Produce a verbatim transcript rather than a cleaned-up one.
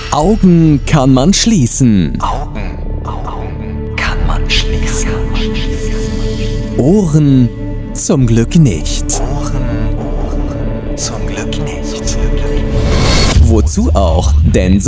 Augen kann man schließen. Augen, Augen kann man schließen. Ohren zum Glück nicht. Ohren, Ohren zum Glück nicht. Wozu auch? Denn so